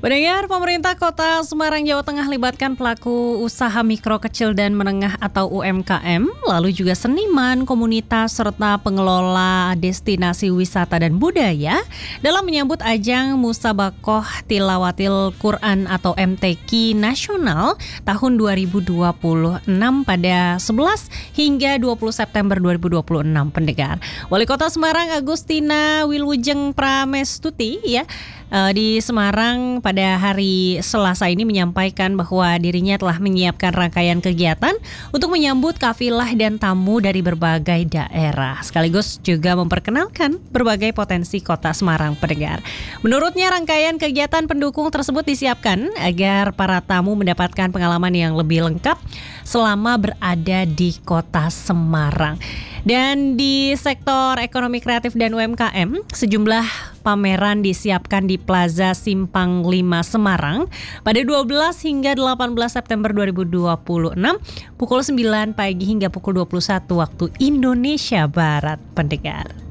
Pendengar, pemerintah Kota Semarang, Jawa Tengah libatkan pelaku usaha mikro, kecil, dan menengah atau UMKM, lalu juga seniman, komunitas, serta pengelola destinasi wisata dan budaya dalam menyambut ajang Musabaqoh Tilawatil Quran atau MTQ Nasional tahun 2026 pada 11 hingga 20 September 2026, pendengar. Wali Kota Semarang Agustina Wilujeng Pramestuti di Semarang pada hari Selasa ini menyampaikan bahwa dirinya telah menyiapkan rangkaian kegiatan untuk menyambut kafilah dan tamu dari berbagai daerah, sekaligus juga memperkenalkan berbagai potensi Kota Semarang, pendengar. Menurutnya, rangkaian kegiatan pendukung tersebut disiapkan agar para tamu mendapatkan pengalaman yang lebih lengkap selama berada di Kota Semarang. Dan di sektor ekonomi kreatif dan UMKM, sejumlah pameran disiapkan di Plaza Simpang 5 Semarang pada 12 hingga 18 September 2026 pukul 9 pagi hingga pukul 21 waktu Indonesia Barat, pendengar.